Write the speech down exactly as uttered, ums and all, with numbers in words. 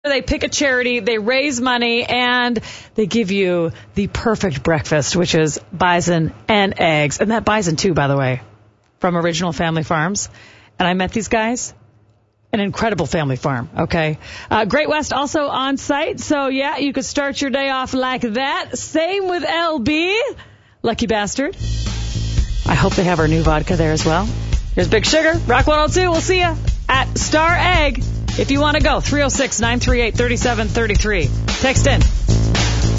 They pick a charity, they raise money, and they give you the perfect breakfast, which is bison and eggs. And that bison, too, by the way, from Original Family Farms. And I met these guys. An incredible family farm, okay? Uh, Great West also on site. So, yeah, you could start your day off like that. Same with L B. Lucky bastard. I hope they have our new vodka there as well. Here's Big Sugar, Rock one oh two. We'll see you at Star Egg. If you want to go, three oh six, nine three eight, three seven three three. Text in.